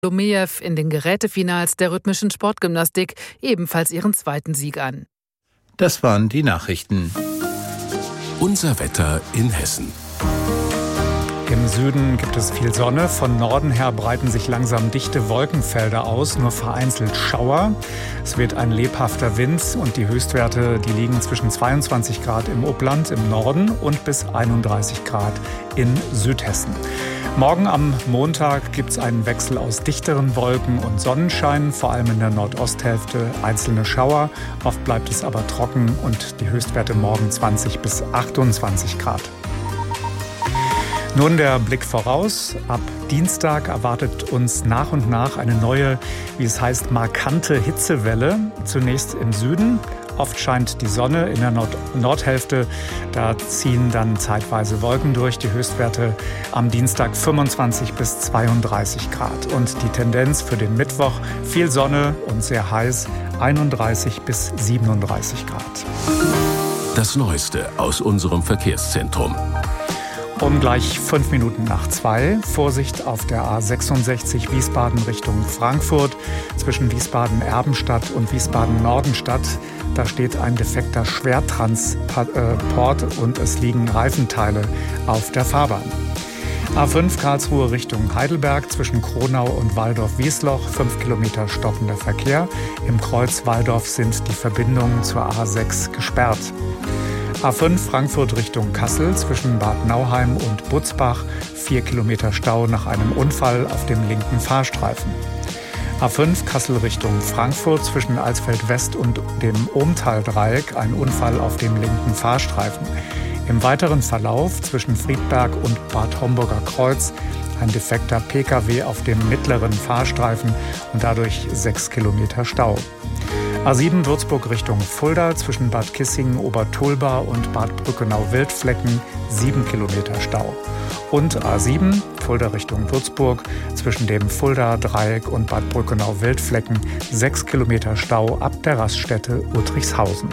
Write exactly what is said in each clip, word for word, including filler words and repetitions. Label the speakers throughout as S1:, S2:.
S1: Lomejew in den Gerätefinals der rhythmischen Sportgymnastik ebenfalls ihren zweiten Sieg an.
S2: Das waren die Nachrichten.
S3: Unser Wetter in Hessen.
S4: Im Süden gibt es viel Sonne. Von Norden her breiten sich langsam dichte Wolkenfelder aus, nur vereinzelt Schauer. Es weht ein lebhafter Wind und die Höchstwerte, die liegen zwischen zweiundzwanzig Grad im Upland im Norden und bis einunddreißig Grad in Südhessen. Morgen am Montag gibt es einen Wechsel aus dichteren Wolken und Sonnenschein, vor allem in der Nordosthälfte einzelne Schauer. Oft bleibt es aber trocken und die Höchstwerte morgen zwanzig bis achtundzwanzig Grad. Nun der Blick voraus. Ab Dienstag erwartet uns nach und nach eine neue, wie es heißt, markante Hitzewelle. Zunächst im Süden. Oft scheint die Sonne in der Nord- Nordhälfte. Da ziehen dann zeitweise Wolken durch. Die Höchstwerte am Dienstag fünfundzwanzig bis zweiunddreißig Grad. Und die Tendenz für den Mittwoch: viel Sonne und sehr heiß, einunddreißig bis siebenunddreißig Grad.
S3: Das Neueste aus unserem Verkehrszentrum.
S4: Um gleich fünf Minuten nach zwei. Vorsicht auf der A sechsundsechzig Wiesbaden Richtung Frankfurt. Zwischen Wiesbaden-Erbenstadt und Wiesbaden-Nordenstadt. Da steht ein defekter Schwertransport und es liegen Reifenteile auf der Fahrbahn. A fünf Karlsruhe Richtung Heidelberg zwischen Kronau und Walldorf-Wiesloch. Fünf Kilometer stockender Verkehr. Im Kreuz Walldorf sind die Verbindungen zur A sechs gesperrt. A fünf Frankfurt Richtung Kassel zwischen Bad Nauheim und Butzbach. Vier Kilometer Stau nach einem Unfall auf dem linken Fahrstreifen. A fünf Kassel Richtung Frankfurt zwischen Alsfeld West und dem Ohmtal-Dreieck. Ein Unfall auf dem linken Fahrstreifen. Im weiteren Verlauf zwischen Friedberg und Bad Homburger Kreuz ein defekter P K W auf dem mittleren Fahrstreifen und dadurch sechs Kilometer Stau. A sieben Würzburg Richtung Fulda zwischen Bad Kissingen, Obertulba und Bad Brückenau-Wildflecken sieben Kilometer Stau. Und A sieben Fulda Richtung Würzburg zwischen dem Fulda-Dreieck und Bad Brückenau-Wildflecken sechs Kilometer Stau ab der Raststätte Uttrichshausen.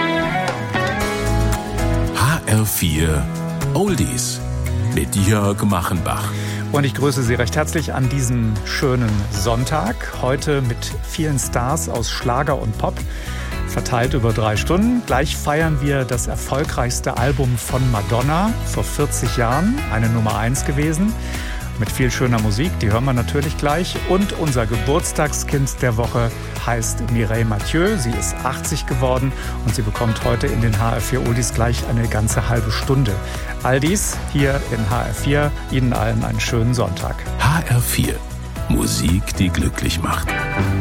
S3: H R vier Oldies mit Jörg Machenbach.
S4: Und ich grüße Sie recht herzlich an diesem schönen Sonntag. Heute mit vielen Stars aus Schlager und Pop, verteilt über drei Stunden. Gleich feiern wir das erfolgreichste Album von Madonna, vor vierzig Jahren, eine Nummer eins gewesen. Mit viel schöner Musik, die hören wir natürlich gleich. Und unser Geburtstagskind der Woche heißt Mireille Mathieu. Sie ist achtzig geworden und sie bekommt heute in den H R vier Oldies gleich eine ganze halbe Stunde. All dies hier in H R vier. Ihnen allen einen schönen Sonntag.
S3: H R vier. Musik, die glücklich macht.